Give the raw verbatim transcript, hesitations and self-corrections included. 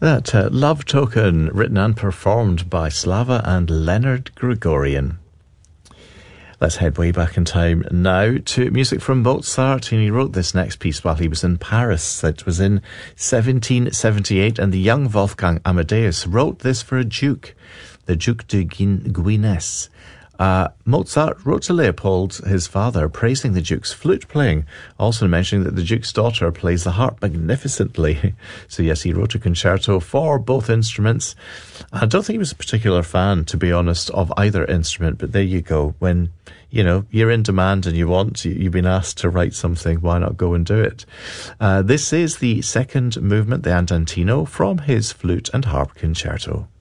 That uh, Love Token, written and performed by Slava and Leonard Gregorian. Let's head way back in time now to music from Mozart, and he wrote this next piece while he was in Paris. It was in seventeen seventy-eight, and the young Wolfgang Amadeus wrote this for a duke, the Duke de Guignes. Uh, Mozart wrote to Leopold, his father, praising the Duke's flute playing, also mentioning that the Duke's daughter plays the harp magnificently. So yes, he wrote a concerto for both instruments. I don't think he was a particular fan, to be honest, of either instrument, but there you go. When, you know, you're in demand and you want, you've been asked to write something, why not go and do it? Uh, this is the second movement, the Andantino, from his flute and harp concerto.